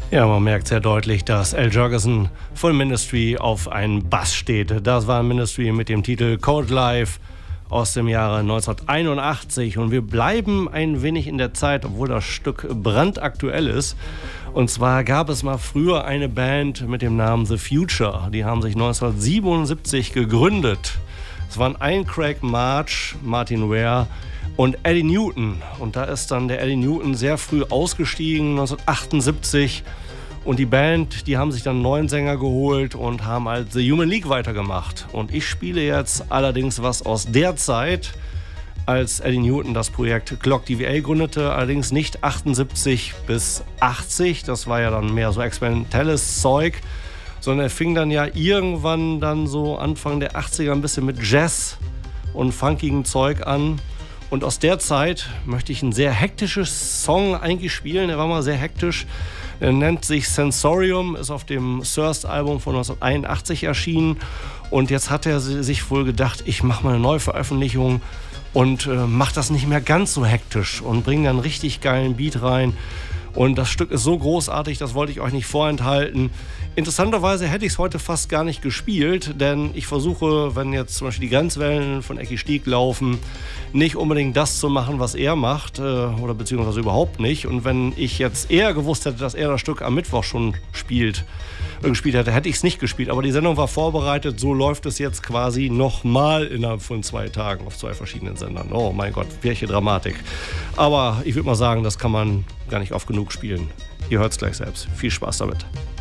Ja, man merkt sehr deutlich, dass Al Jourgensen von Ministry auf einen Bass steht. Das war Ministry mit dem Titel Cold Life aus dem Jahre 1981. Und wir bleiben ein wenig in der Zeit, obwohl das Stück brandaktuell ist. Und zwar gab es mal früher eine Band mit dem Namen The Future. Die haben sich 1977 gegründet. Es waren Craig March, Martin Ware und Eddie Newton. Und da ist dann der Eddie Newton sehr früh ausgestiegen, 1978. Und die Band, die haben sich dann einen neuen Sänger geholt und haben halt The Human League weitergemacht. Und ich spiele jetzt allerdings was aus der Zeit, als Eddie Newton das Projekt Clock DVA gründete. Allerdings nicht 78 bis 80. Das war ja dann mehr so experimentelles Zeug. Sondern er fing dann ja irgendwann dann so Anfang der 80er ein bisschen mit Jazz und funkigen Zeug an. Und aus der Zeit möchte ich ein sehr hektisches Song eigentlich spielen. Er war mal sehr hektisch. Er nennt sich Sensorium, ist auf dem Thirst-Album von 1981 erschienen. Und jetzt hat er sich wohl gedacht, ich mache mal eine Neuveröffentlichung und mache das nicht mehr ganz so hektisch und bringe dann einen richtig geilen Beat rein. Und das Stück ist so großartig, das wollte ich euch nicht vorenthalten. Interessanterweise hätte ich es heute fast gar nicht gespielt, denn ich versuche, wenn jetzt zum Beispiel die Grenzwellen von Ecki Stieg laufen, nicht unbedingt das zu machen, was er macht, oder beziehungsweise überhaupt nicht. Und wenn ich jetzt eher gewusst hätte, dass er das Stück am Mittwoch schon gespielt hätte, hätte ich es nicht gespielt. Aber die Sendung war vorbereitet, so läuft es jetzt quasi nochmal innerhalb von 2 Tagen auf 2 verschiedenen Sendern. Oh mein Gott, welche Dramatik. Aber ich würde mal sagen, das kann man gar nicht oft genug spielen. Ihr hört es gleich selbst. Viel Spaß damit.